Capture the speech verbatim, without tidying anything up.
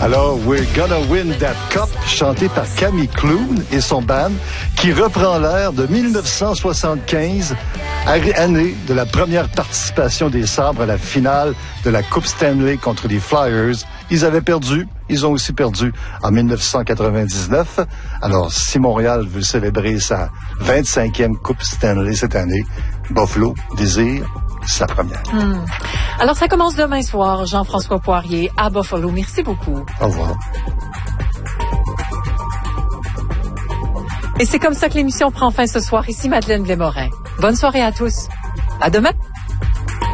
Alors, We're Gonna Win That Cup, chanté par Camille Clune et son band, qui reprend l'air de mille neuf cent soixante-quinze, année de la première participation des Sabres à la finale de la Coupe Stanley contre les Flyers. Ils avaient perdu, ils ont aussi perdu en mille neuf cent quatre-vingt-dix-neuf. Alors, si Montréal veut célébrer sa vingt-cinquième Coupe Stanley cette année, Buffalo désire sa première. Hum. Alors, ça commence demain soir, Jean-François Poirier, à Buffalo. Merci beaucoup. Au revoir. Et c'est comme ça que l'émission prend fin ce soir. Ici Madeleine Blais-Morin. Bonne soirée à tous. À demain.